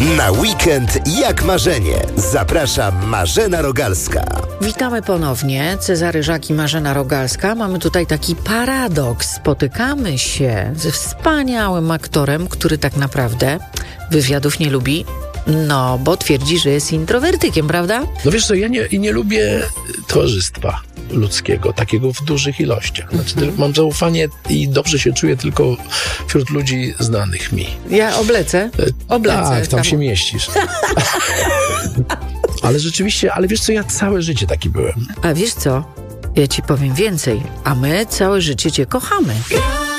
Na weekend jak marzenie. Zaprasza Marzena Rogalska. Witamy ponownie. Cezary Żak i Marzena Rogalska. Mamy tutaj taki paradoks. Spotykamy się ze wspaniałym aktorem, który tak naprawdę wywiadów nie lubi. No, bo twierdzi, że jest introwertykiem, prawda? No wiesz co, ja nie lubię towarzystwa ludzkiego, takiego w dużych ilościach. Znaczy, mam zaufanie i dobrze się czuję tylko wśród ludzi znanych mi. Ja oblecę. Tak, tam się mieścisz. Ale rzeczywiście, ale wiesz co, ja całe życie taki byłem. A wiesz co? Ja ci powiem więcej. A my całe życie cię kochamy.